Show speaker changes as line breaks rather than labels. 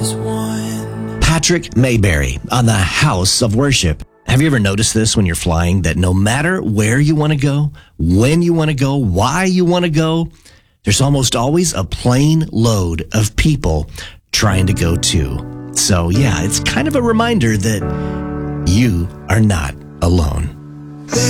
Patrick Mayberry on the House of Worship. Have you ever noticed this when you're flying, that no matter where you want to go, when you want to go, why you want to go, there's almost always a plane load of people trying to go too. So yeah, it's kind of a reminder that you are not alone.